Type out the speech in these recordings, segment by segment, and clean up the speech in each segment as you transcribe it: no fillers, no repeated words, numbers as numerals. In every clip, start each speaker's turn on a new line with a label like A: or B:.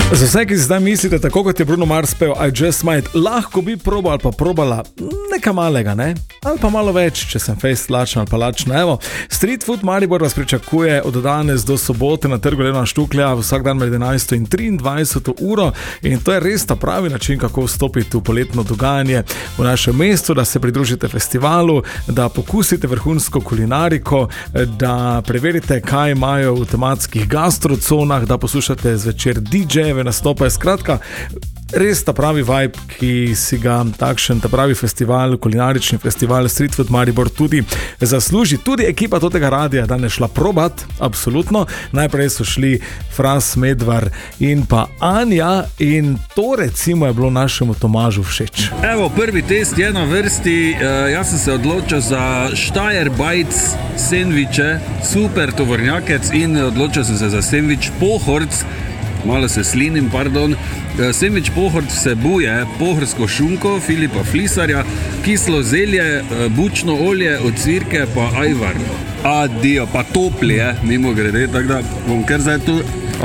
A: Za vse, ki si zdaj mislite, tako kot je Bruno Mars pel I Just Might, lahko bi probal ali pa probala nekaj malega, ne? Ali pa malo več, če sem fejst lačna ali pa lačna. Evo, Street Food Maribor vas pričakuje od danes do sobote na trgu Levna Štuklja vsak dan med 11 in 23 uro in to je res ta pravi način, kako vstopiti v poletno dogajanje v našem mestu, da se pridružite festivalu, da pokusite vrhunsko kulinariko, da preverite, kaj imajo v tematskih gastroconah, da poslušate zvečer DJ-jeve nastope, skratka, res ta pravi vibe, ki si ga takšen, ta pravi festival, kulinarični festival Street Food Maribor tudi zasluži. Tudi ekipa tega radija danes šla probat, absolutno. Najprej so šli Fras, Medvar in pa Anja in to recimo je bilo našemu Tomažu všeč.
B: Evo, prvi test je na vrsti, jaz sem se odločil za Steyr Bites sendviče, super tovornjakec in odločil sem se za sendvič Pohorc, malo se slinim, pardon. Sendvič Pohorc vsebuje pohorsko šunko Filipa Flisarja, kislo zelje, bučno olje, ocvirke pa ajvar. Adijo, pa topli je, mimo grede, tako da bom kar zdaj tu.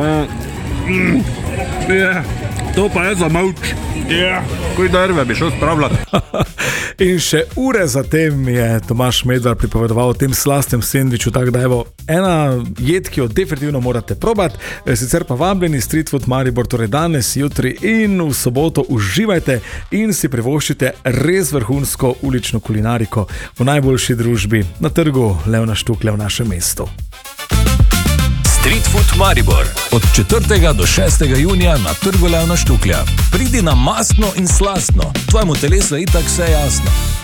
B: To pa je za mavč. Kuj darve bi šel spravljati.
A: In še ure zatem je Tomaž Medvar pripovedoval o tem slastnem sendviču, tako da evo, ena jed, ki jo definitivno morate probati, sicer pa vabljeni Street Food Maribor, torej danes, jutri in v soboto uživajte in si privoščite res vrhunsko ulično kulinariko v najboljši družbi na trgu Levna Štuklja v našem mestu.
C: Street Food Maribor od 4. do 6. junija na trgu Levna Štuklja. Pridi na mastno in slastno, tvojemu telesu je itak vse jasno.